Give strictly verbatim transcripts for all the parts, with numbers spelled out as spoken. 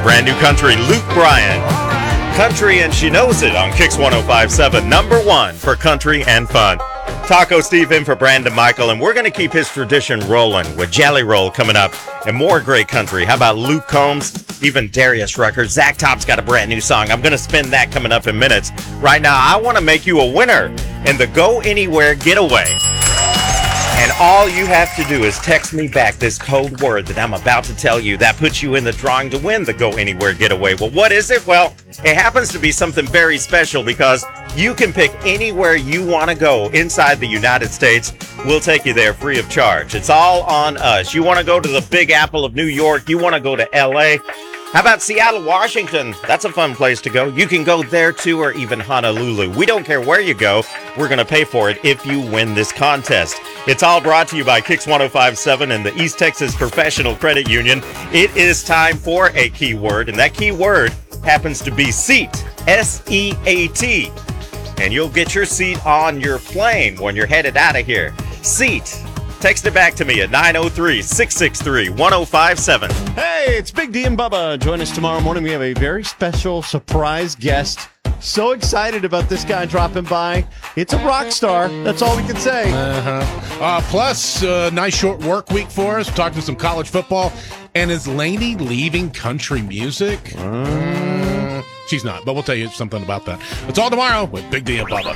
brand new country, Luke Bryan. Country and She Knows It on Kicks one oh five point seven, number one for country and fun. Taco Steve in for Brandon Michael, and we're going to keep his tradition rolling with Jelly Roll coming up and more great country. How about Luke Combs, even Darius Rucker? Zach Top's got a brand new song. I'm going to spin that coming up in minutes. Right now, I want to make you a winner in the Go Anywhere Getaway. And all you have to do is text me back this code word that I'm about to tell you. That puts you in the drawing to win the Go Anywhere Getaway. Well, what is it? Well, it happens to be something very special because you can pick anywhere you want to go inside the United States. We'll take you there free of charge. It's all on us. You want to go to the Big Apple of New York? You want to go to L A? How about Seattle, Washington? That's a fun place to go. You can go there too, or even Honolulu. We don't care where you go. We're going to pay for it if you win this contest. It's all brought to you by Kicks one oh five point seven and the East Texas Professional Credit Union. It is time for a keyword, and that keyword happens to be seat, S E A T. And you'll get your seat on your plane when you're headed out of here. Seat. Text it back to me at nine oh three, six six three, one oh five seven. Hey, it's Big D and Bubba. Join us tomorrow morning. We have a very special surprise guest. So excited about this guy dropping by. It's a rock star. That's all we can say. Uh-huh. Uh, plus, uh, nice short work week for us. Talking some college football. And is Lainey leaving country music? Uh, she's not, but we'll tell you something about that. It's all tomorrow with Big D and Bubba.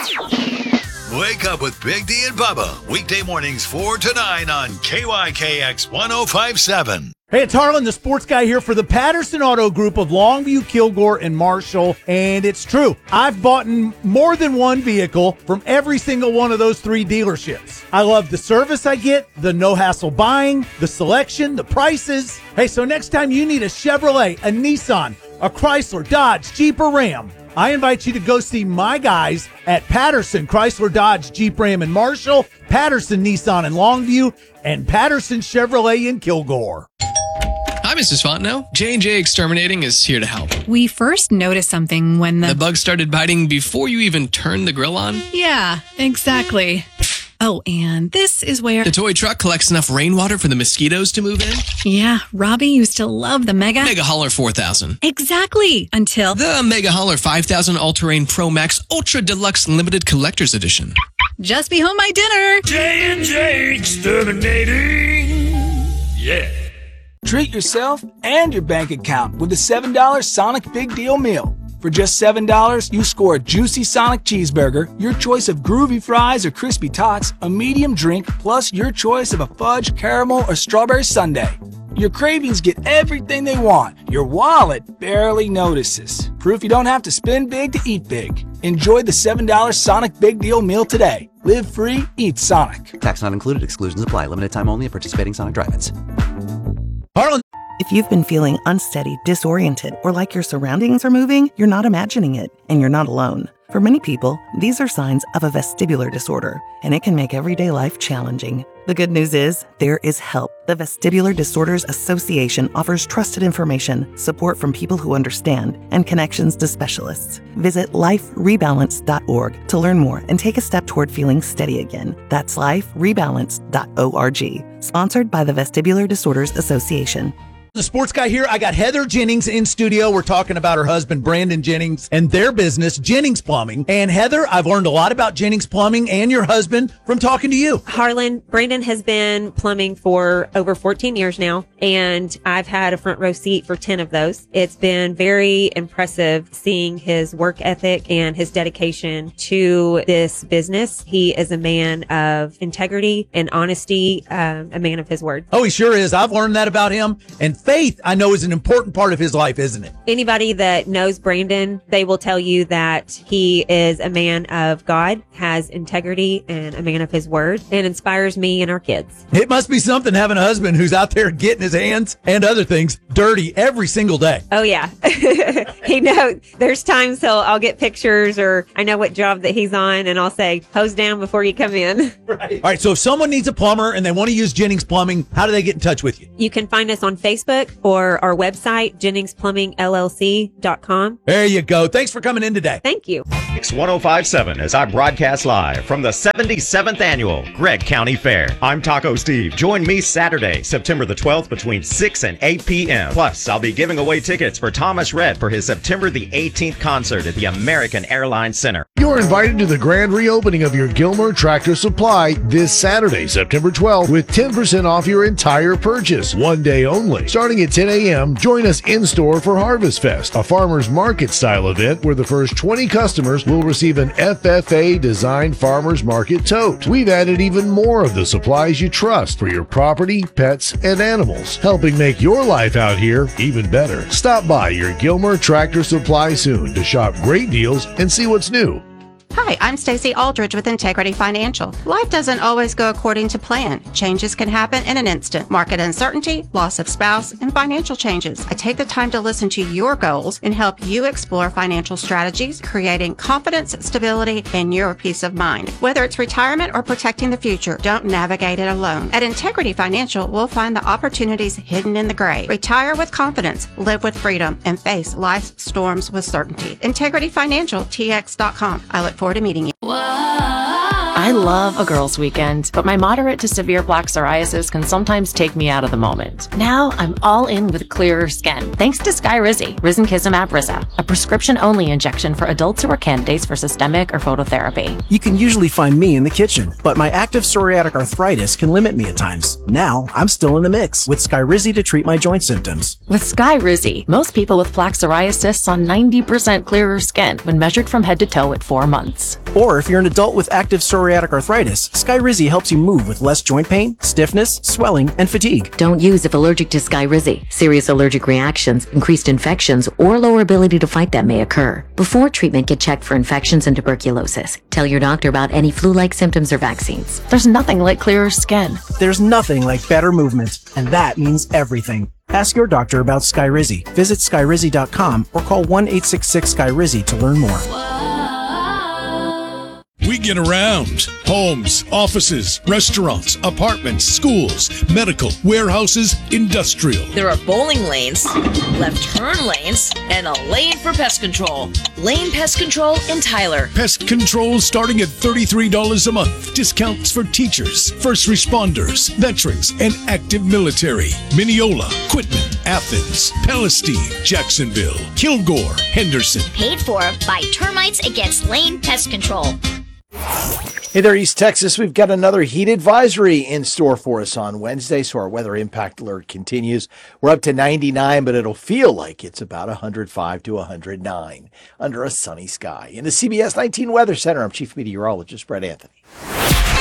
Wake up with Big D and Bubba. Weekday mornings four to nine on K Y K X one oh five point seven. Hey, it's Harlan, the sports guy here for the Patterson Auto Group of Longview, Kilgore, and Marshall. And it's true. I've bought more than one vehicle from every single one of those three dealerships. I love the service I get, the no-hassle buying, the selection, the prices. Hey, so next time you need a Chevrolet, a Nissan, a Chrysler, Dodge, Jeep, or Ram, I invite you to go see my guys at Patterson, Chrysler, Dodge, Jeep, Ram, and Marshall, Patterson, Nissan, and Longview, and Patterson Chevrolet in Kilgore. Hi, Missus Fontenot. J and J Exterminating is here to help. We first noticed something when the... The bug started biting before you even turned the grill on? Yeah, exactly. Oh, and this is where... The toy truck collects enough rainwater for the mosquitoes to move in? Yeah, Robbie used to love the Mega... Mega Hauler four thousand. Exactly, until... The Mega Hauler five thousand All-Terrain Pro Max Ultra Deluxe Limited Collector's Edition. Just be home my dinner. J and J Exterminating. Yeah. Treat yourself and your bank account with the seven dollar Sonic Big Deal Meal. For just seven dollars, you score a juicy Sonic cheeseburger, your choice of groovy fries or crispy tots, a medium drink, plus your choice of a fudge, caramel, or strawberry sundae. Your cravings get everything they want. Your wallet barely notices. Proof you don't have to spend big to eat big. Enjoy the seven dollar Sonic Big Deal Meal today. Live free, eat Sonic. Tax not included. Exclusions apply. Limited time only at participating Sonic drive-ins. Harlan. If you've been feeling unsteady, disoriented, or like your surroundings are moving, you're not imagining it, and you're not alone. For many people, these are signs of a vestibular disorder, and it can make everyday life challenging. The good news is, there is help. The Vestibular Disorders Association offers trusted information, support from people who understand, and connections to specialists. Visit life rebalance dot org to learn more and take a step toward feeling steady again. That's life rebalance dot org. Sponsored by the Vestibular Disorders Association. The sports guy here. I got Heather Jennings in studio. We're talking about her husband, Brandon Jennings, and their business, Jennings Plumbing. And Heather, I've learned a lot about Jennings Plumbing and your husband from talking to you. Harlan, Brandon has been plumbing for over fourteen years now, and I've had a front row seat for ten of those. It's been very impressive seeing his work ethic and his dedication to this business. He is a man of integrity and honesty, um, a man of his word. Oh, he sure is. I've learned that about him. And faith, I know, is an important part of his life, isn't it? Anybody that knows Brandon, they will tell you that he is a man of God, has integrity, and a man of his word, and inspires me and our kids. It must be something having a husband who's out there getting his hands and other things dirty every single day. Oh, yeah. He knows. There's times he'll, I'll get pictures, or I know what job that he's on, and I'll say, hose down before you come in. Right. All right, so if someone needs a plumber and they want to use Jennings Plumbing, how do they get in touch with you? You can find us on Facebook Facebook or our website, Jennings Plumbing L L C dot com. There you go. Thanks for coming in today. Thank you. Kix one oh five point seven as I broadcast live from the seventy-seventh Annual Gregg County Fair. I'm Taco Steve. Join me Saturday, September the twelfth between six and eight p.m. Plus, I'll be giving away tickets for Thomas Rhett for his September the eighteenth concert at the American Airlines Center. You're invited to the grand reopening of your Gilmer Tractor Supply this Saturday, September twelfth, with ten percent off your entire purchase. One day only. Starting at ten a.m., join us in-store for Harvest Fest, a farmer's market-style event where the first twenty customers will receive an F F A-designed farmer's market tote. We've added even more of the supplies you trust for your property, pets, and animals, helping make your life out here even better. Stop by your Gilmer Tractor Supply soon to shop great deals and see what's new. Hi, I'm Stacey Aldridge with Integrity Financial. Life doesn't always go according to plan. Changes can happen in an instant. Market uncertainty, loss of spouse, and financial changes. I take the time to listen to your goals and help you explore financial strategies, creating confidence, stability, and your peace of mind. Whether it's retirement or protecting the future, don't navigate it alone. At Integrity Financial, we'll find the opportunities hidden in the gray. Retire with confidence, live with freedom, and face life's storms with certainty. Integrity Financial, T X dot com. I look forward to meeting you. I love a girls' weekend, but my moderate to severe plaque psoriasis can sometimes take me out of the moment. Now I'm all in with clearer skin, thanks to Skyrizi, Risankizumab Riza, a prescription-only injection for adults who are candidates for systemic or phototherapy. You can usually find me in the kitchen, but my active psoriatic arthritis can limit me at times. Now I'm still in the mix with Skyrizi to treat my joint symptoms. With Skyrizi, most people with plaque psoriasis saw ninety percent clearer skin when measured from head to toe at four months. Or if you're an adult with active psoriatic arthritis, Skyrizi helps you move with less joint pain, stiffness, swelling, and fatigue. Don't use if allergic to Skyrizi. Serious allergic reactions, increased infections, or lower ability to fight them may occur. Before treatment, get checked for infections and tuberculosis. Tell your doctor about any flu-like symptoms or vaccines. There's nothing like clearer skin. There's nothing like better movement, and that means everything. Ask your doctor about Skyrizi. Visit Skyrizi dot com or call one eight six six Skyrizi to learn more. We get around. Homes, offices, restaurants, apartments, schools, medical, warehouses, industrial. There are bowling lanes, left turn lanes, and a lane for pest control. Lane Pest Control in Tyler. Pest control starting at thirty-three dollars a month. Discounts for teachers, first responders, veterans, and active military. Mineola, Quitman, Athens, Palestine, Jacksonville, Kilgore, Henderson. Paid for by Termites Against Lane Pest Control. Hey there, East Texas. We've got another heat advisory in store for us on Wednesday, so our weather impact alert continues. We're up to ninety-nine, but it'll feel like it's about one hundred five to one hundred nine under a sunny sky. In the C B S nineteen Weather Center, I'm Chief Meteorologist Brett Anthony.